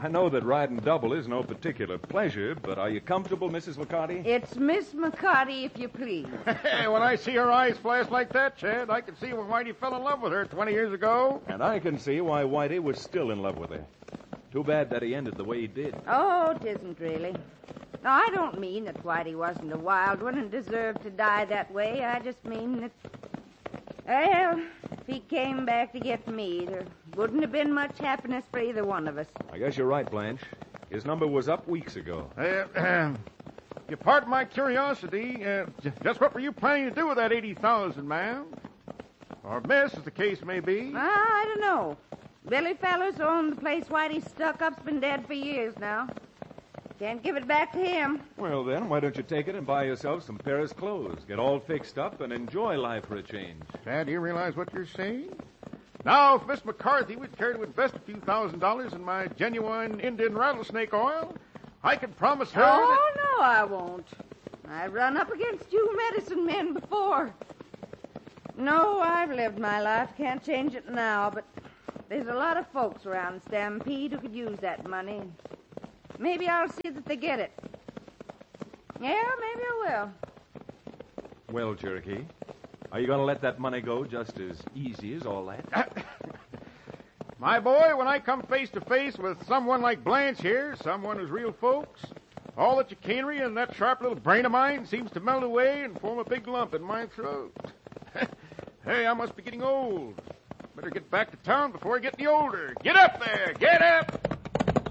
I know that riding double is no particular pleasure, but are you comfortable, Mrs. McCarty? It's Miss McCarty, if you please. Hey, when I see her eyes flash like that, Chad, I can see when Whitey fell in love with her 20 years ago. And I can see why Whitey was still in love with her. Too bad that he ended the way he did. Oh, it isn't really. No, I don't mean that Whitey wasn't a wild one and deserved to die that way. I just mean that, well, if he came back to get me, there wouldn't have been much happiness for either one of us. I guess you're right, Blanche. His number was up weeks ago. You pardon my curiosity. Just what were you planning to do with that 80,000, ma'am? Or miss, as the case may be. I don't know. Billy Fellers owned the place Whitey stuck up's been dead for years now. Can't give it back to him. Well, then, why don't you take it and buy yourself some Paris clothes, get all fixed up, and enjoy life for a change? Chad, do you realize what you're saying? Now, if Miss McCarthy would care to invest a few $1,000s in my genuine Indian rattlesnake oil, I can promise her Oh, no, I won't. I've run up against you medicine men before. No, I've lived my life. Can't change it now, but there's a lot of folks around Stampede who could use that money. Maybe I'll see that they get it. Yeah, maybe I will. Well, Cherokee, are you going to let that money go just as easy as all that? My boy, when I come face to face with someone like Blanche here, someone who's real folks, all the chicanery and that sharp little brain of mine seems to melt away and form a big lump in my throat. Hey, I must be getting old. Better get back to town before I get any older. Get up there! Get up!